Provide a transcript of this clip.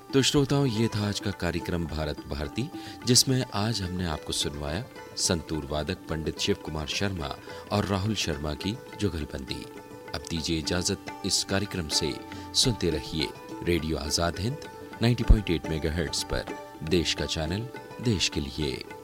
तो श्रोताओं, ये था आज का कार्यक्रम भारत भारती, जिसमें आज हमने आपको सुनवाया संतूर वादक पंडित शिव कुमार शर्मा और राहुल शर्मा की जुगलबंदी। अब दीजिए इजाजत इस कार्यक्रम से। सुनते रहिए रेडियो आजाद हिंद 90.8 मेगाहर्ट्ज पर, देश का चैनल, देश के लिए।